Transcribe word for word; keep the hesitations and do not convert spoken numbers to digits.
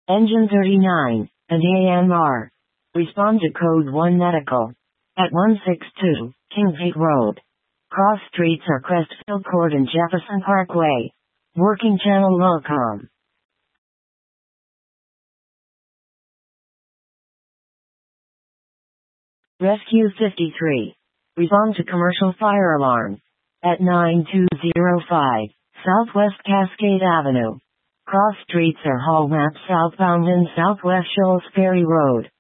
Engine thirty-nine, and A M R. Respond to Code one Medical. At one sixty-two, Kingsgate Road. Cross streets are Crestfield Court and Jefferson Parkway. Working channel Locom. Rescue fifty-three. Respond to commercial fire alarm. At nine two zero five, Southwest Cascade Avenue. Cross streets are Hall Ramp southbound and Southwest Shoals Ferry Road.